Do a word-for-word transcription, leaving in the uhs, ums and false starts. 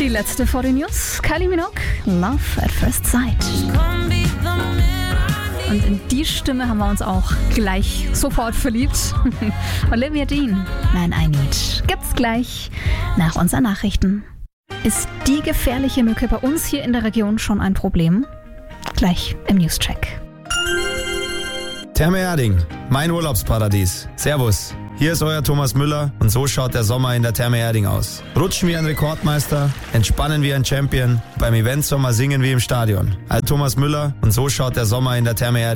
Die letzte vor den News. Kylie Minogue, Love at First Sight. Und in die Stimme haben wir uns auch gleich sofort verliebt. Olivia Dean, Man I Need. Gibt's gleich nach unseren Nachrichten. Ist die gefährliche Mücke bei uns hier in der Region schon ein Problem? Gleich im Newscheck. Therme Erding, mein Urlaubsparadies. Servus, hier ist euer Thomas Müller und so schaut der Sommer in der Therme Erding aus. Rutschen wie ein Rekordmeister, entspannen wie ein Champion, beim Event Sommer singen wie im Stadion. Alt Thomas Müller und so schaut der Sommer in der Therme Erding